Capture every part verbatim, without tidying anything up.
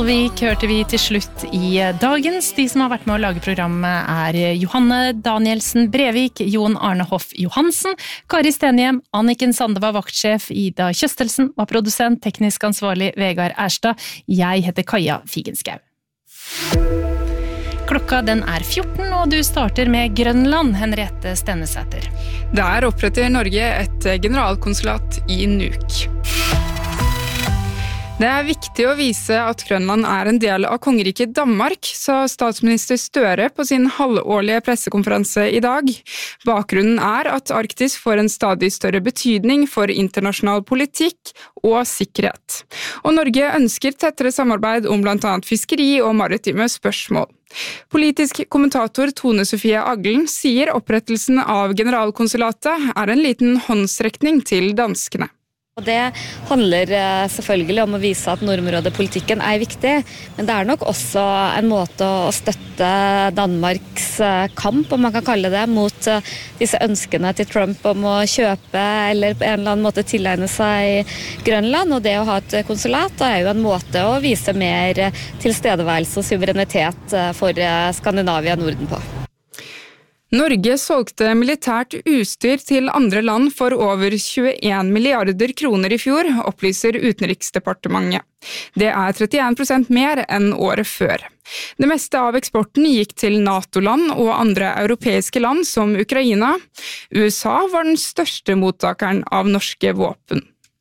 Alvik hørte vi til slutt i dagens. De som har vært med å lage programmet er Johanne Danielsen Brevik, Jon Arne Hoff Johansen, Kari Stenhjem, Anniken Sande var vaktsjef, Ida Kjøstelsen var produsent, teknisk ansvarlig Vegard Erstad. Jeg heter Kaja Figenschou. Klokka den er fjorten, og du starter med Grønland, Henriette Stennesæter. Der oppretter Norge et generalkonsulat i Nuuk. Det er viktig å vise at Grønland er en del av kongeriket Danmark, sa statsminister Støre på sin halvårlige pressekonferanse i dag. Bakgrunnen er at Arktis får en stadig større betydning for internasjonal politikk og sikkerhet. Og Norge ønsker tettere samarbeid om blant annet fiskeri og maritime spørsmål. Politisk kommentator Tone Sofie Aglen sier opprettelsen av generalkonsulatet er en liten håndsrekning til danskene. Og det handler selvfølgelig om å vise at nordområdepolitikken er viktig, men det er nok også en måte å støtte Danmarks kamp, om man kan kalle det, mot disse ønskene til Trump om å kjøpe eller på en eller annen måte tilegne seg Grønland, og det å ha et konsulat er jo en måte å vise mer tilstedeværelse og suverenitet for Skandinavia og Norden på. Norge solgte militært utstyr til andre land for over tjueen milliarder kroner i fjor, opplyser Utenriksdepartementet. Det er trettien prosent mer enn året før. Det meste av eksporten gikk til NATO-land og andre europeiske land som Ukraina. U S A var den største mottakeren av norske våpen.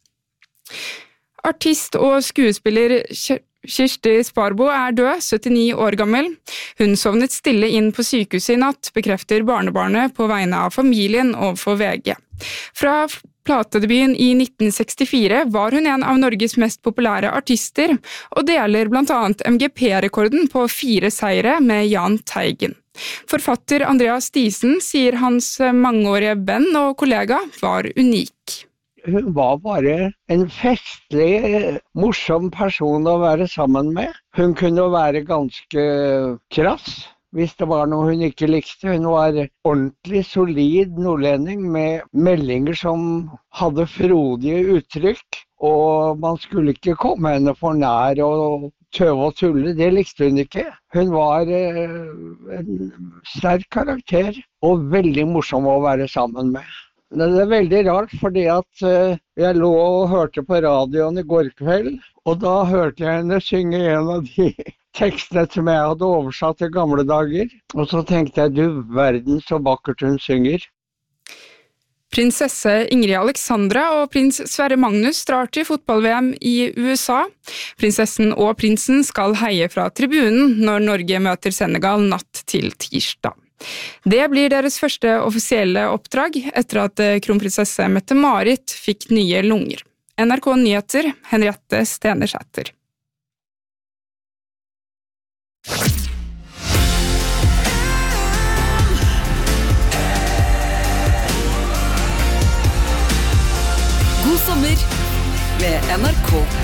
Artist og skuespiller Kirsti Sparbo er død, syttini år gammel. Hun sovnet stille inn på sykehuset i natt, bekrefter barnebarnet på vegne av familien og for V G. Fra platedebuten i nitten sekstifire var hun en av Norges mest populære artister, og deler blant annet M G P-rekorden på fire seire med Jahn Teigen. Forfatter Andreas Diesen sier hans mangeårige venn og kollega var unik. Hun var bare en festlig, morsom person å være sammen med. Hun kunne være ganske krass hvis det var noe hun ikke likte. Hun var ordentlig solid nordlending med meldinger som hadde frodige uttrykk, og man skulle ikke komme henne for nær og tøve og tulle. Det likte hun ikke. Hun var en sterk karakter og veldig morsom å være sammen med. Det er veldig rart, fordi at jeg lå og hørte på radioen i går kveld, og da hørte jeg henne synge en av de tekstene som jeg hadde oversatt til gamle dager. Og så tenkte jeg, du verden så vakkert hun synger. Prinsesse Ingrid Alexandra og prins Sverre Magnus drar til fotball-V M i U S A. Prinsessen og prinsen skal heie fra tribunen når Norge møter Senegal natt til tirsdag. Det blir deres første offisielle oppdrag etter at kronprinsesse Mette-Marit fikk nye lunger. N R K Nyheter, Henriette Stennesæter. God sommer med N R K.